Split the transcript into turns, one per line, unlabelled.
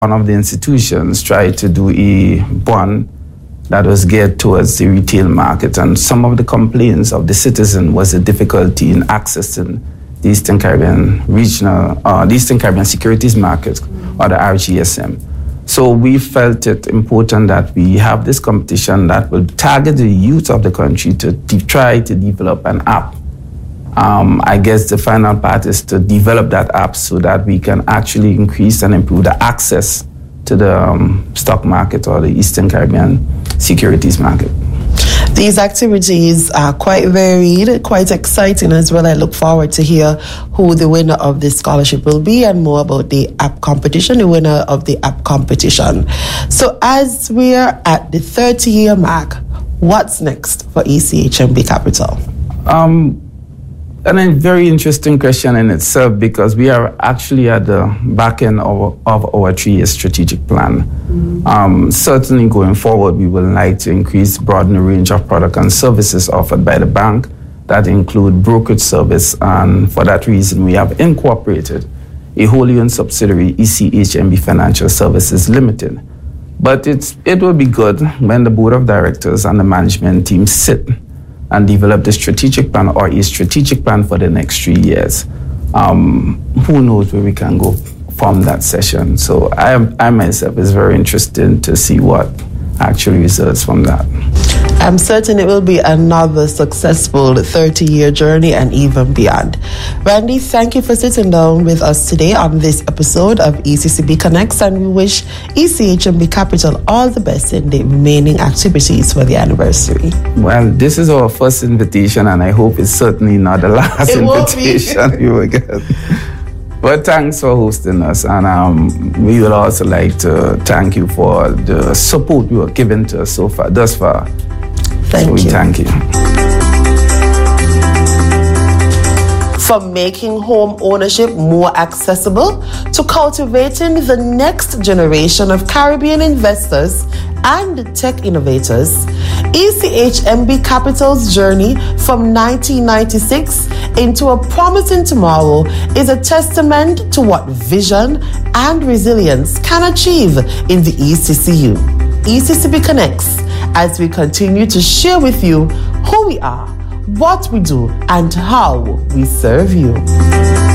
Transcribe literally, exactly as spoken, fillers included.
one of the institutions tried to do a bond that was geared towards the retail market, and some of the complaints of the citizen was the difficulty in accessing the Eastern Caribbean Regional, uh, the Eastern Caribbean Securities Market, or the R G S M. So we felt it important that we have this competition that will target the youth of the country to de- try to develop an app. Um, I guess the final part is to develop that app so that we can actually increase and improve the access to the um, stock market or the Eastern Caribbean securities market.
These activities are quite varied, quite exciting as well. I look forward to hear who the winner of this scholarship will be and more about the app competition, the winner of the app competition. So as we're at the thirty-year mark, what's next for E C H M B Capital? Um,
And a very interesting question in itself, because we are actually at the back end of, of our three-year strategic plan. Mm-hmm. Um, certainly going forward, we would like to increase, broaden the range of products and services offered by the bank that include brokerage service. And for that reason, we have incorporated a wholly owned subsidiary, E C H M B Financial Services Limited. But it's, it will be good when the board of directors and the management team sit and develop the strategic plan or a strategic plan for the next three years. Um, who knows where we can go from that session. So I, I myself is very interested to see what actually results from that.
I'm certain it will be another successful thirty-year journey and even beyond. Randy, thank you for sitting down with us today on this episode of E C C B Connects, and we wish E C H M B Capital all the best in the remaining activities for the anniversary.
Well, this is our first invitation, and I hope it's certainly not the last
it
invitation you will get. But thanks for hosting us, and um, we would also like to thank you for the support you have given to us so far, thus far.
Thank
so we
you.
Thank you.
From making home ownership more accessible to cultivating the next generation of Caribbean investors and tech innovators, E C H M B Capital's journey from nineteen ninety-six into a promising tomorrow is a testament to what vision and resilience can achieve in the E C C U. E C C B Connects, as we continue to share with you who we are, what we do, and how we serve you.